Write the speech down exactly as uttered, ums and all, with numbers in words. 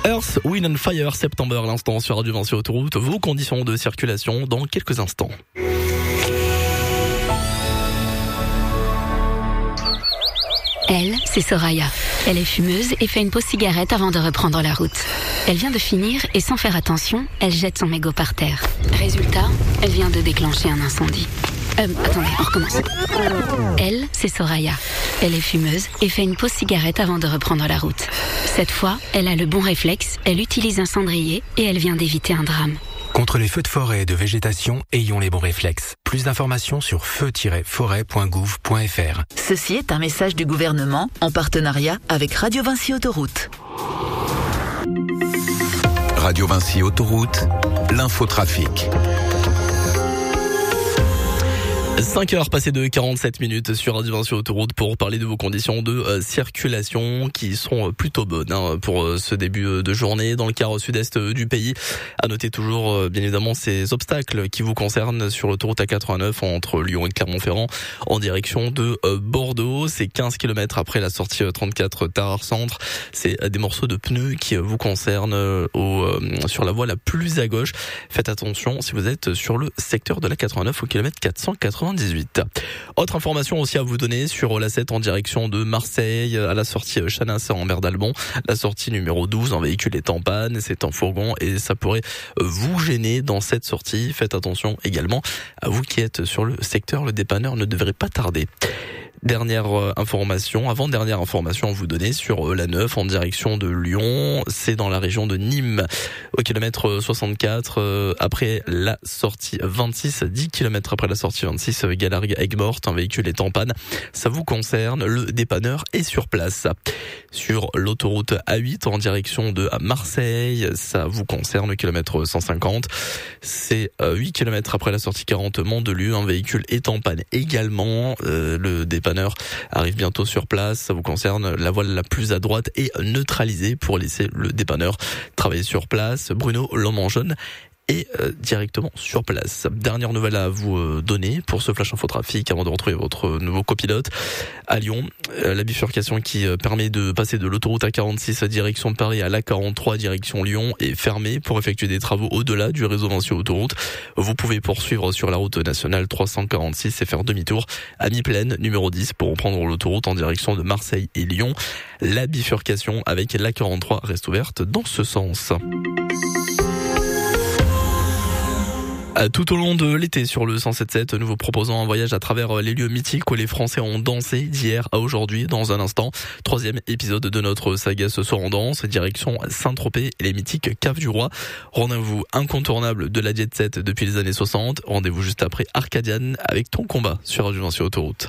Earth, Wind and Fire, September à l'instant sur Radio Vinci Autoroute. Vos conditions de circulation dans quelques instants. Elle, c'est Soraya. Elle est fumeuse et fait une pause cigarette avant de reprendre la route. Elle vient de finir et sans faire attention, elle jette son mégot par terre. Résultat, elle vient de déclencher un incendie. Euh, attendez, on recommence. Elle, c'est Soraya. Elle est fumeuse et fait une pause cigarette avant de reprendre la route. Cette fois, elle a le bon réflexe, elle utilise un cendrier et elle vient d'éviter un drame. Contre les feux de forêt et de végétation, ayons les bons réflexes. Plus d'informations sur feu tiret forêt point gouv point f r. Ceci est un message du gouvernement en partenariat avec Radio Vinci Autoroute. Radio Vinci Autoroute, l'infotrafic. cinq heures passées de quarante-sept minutes sur Radio Vinci Autoroute pour parler de vos conditions de euh, circulation qui sont plutôt bonnes hein, pour euh, ce début de journée dans le quart sud-est du pays. À noter toujours euh, bien évidemment ces obstacles qui vous concernent sur l'autoroute A quatre-vingt-neuf entre Lyon et Clermont-Ferrand en direction de euh, Bordeaux. C'est quinze kilomètres après la sortie trente-quatre Tarare Centre. C'est euh, des morceaux de pneus qui euh, vous concernent euh, au, euh, sur la voie la plus à gauche. Faites attention si vous êtes sur le secteur de l'A quatre-vingt-neuf au kilomètre quatre cent quatre-vingt-dix-huit. Autre information aussi à vous donner sur l'A sept en direction de Marseille, à la sortie Chanas en mer d'Albon. La sortie numéro douze en véhicule est en panne, c'est en fourgon et ça pourrait vous gêner dans cette sortie. Faites attention également à vous qui êtes sur le secteur, le dépanneur ne devrait pas tarder. Dernière information, avant-dernière information à vous donner sur l'A neuf en direction de Lyon. C'est dans la région de Nîmes, au kilomètre soixante-quatre, après la sortie vingt-six, dix kilomètres après la sortie vingt-six, Galargue Aigues-Mortes, un véhicule est en panne. Ça vous concerne, le dépanneur est sur place. Sur l'autoroute A huit en direction de Marseille, ça vous concerne, le kilomètre cent cinquante. C'est huit kilomètres après la sortie quarante Mandelieu, un véhicule est en panne également. Euh, le dépanneur arrive bientôt sur place. Ça vous concerne, la voie la plus à droite est neutralisée pour laisser le dépanneur travailler sur place. Bruno Lomangeon est euh, directement sur place. Dernière nouvelle à vous euh, donner pour ce flash infotrafic avant de retrouver votre nouveau copilote. À Lyon, euh, la bifurcation qui euh, permet de passer de l'autoroute A quarante-six direction Paris à l'A quarante-trois direction Lyon est fermée pour effectuer des travaux au-delà du réseau Vinci Autoroute. Vous pouvez poursuivre sur la route nationale trois cent quarante-six et faire demi-tour à mi-plaine numéro dix pour reprendre l'autoroute en direction de Marseille et Lyon. La bifurcation avec l'A quarante-trois reste ouverte dans ce sens. Tout au long de l'été sur le cent sept sept, nous vous proposons un voyage à travers les lieux mythiques où les Français ont dansé d'hier à aujourd'hui. Dans un instant, troisième épisode de notre saga Ce soir en danse, direction Saint-Tropez et les mythiques Caves du Roi. Rendez-vous incontournable de la jet set depuis les années soixante. Rendez-vous juste après Arcadian avec Ton combat sur Radio Vinci Autoroute.